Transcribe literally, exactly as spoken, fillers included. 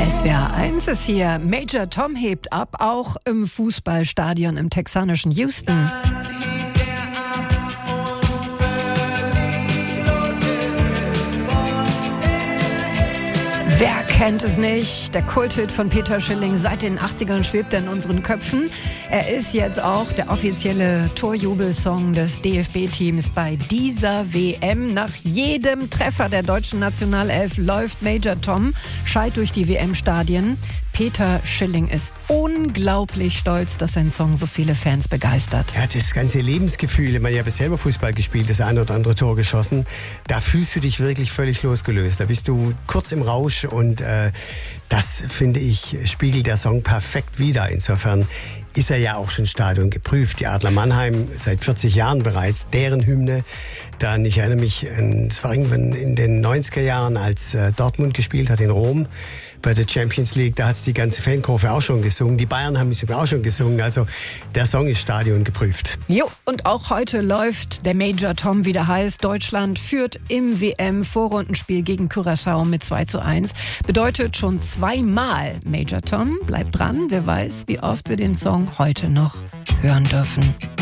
S W R eins ist hier. Major Tom hebt ab, auch im Fußballstadion im texanischen Houston. Wer kennt es nicht? Der Kulthit von Peter Schilling seit den achtzigern schwebt er in unseren Köpfen. Er ist jetzt auch der offizielle Torjubelsong des D F B-Teams bei dieser W M. Nach jedem Treffer der deutschen Nationalelf läuft Major Tom Scheit durch die W M-Stadien. Peter Schilling ist unglaublich stolz, dass sein Song so viele Fans begeistert. Ja, das ganze Lebensgefühl, ich meine, ich habe selber Fußball gespielt, das eine oder andere Tor geschossen. Da fühlst du dich wirklich völlig losgelöst. Da bist du kurz im Rausch und äh, das, finde ich, spiegelt der Song perfekt wider. Insofern ist er ja auch schon Stadion geprüft. Die Adler Mannheim seit vierzig Jahren bereits, deren Hymne. Dann, ich erinnere mich, es war irgendwann in den neunziger Jahren, als äh, Dortmund gespielt hat in Rom bei der Champions League, da hat es die ganze Fankurve auch schon gesungen. Die Bayern haben es auch schon gesungen. Also der Song ist Stadion geprüft. Jo, und auch heute läuft der Major Tom, wie der heißt. Deutschland führt im W M-Vorrundenspiel gegen Curaçao mit zwei zu eins. Bedeutet schon zweimal Major Tom. Bleibt dran, wer weiß, wie oft wir den Song heute noch hören dürfen.